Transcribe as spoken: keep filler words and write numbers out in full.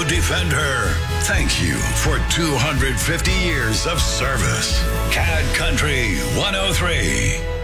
defend her. Thank you for two hundred fifty years of service. C A D Country one oh three.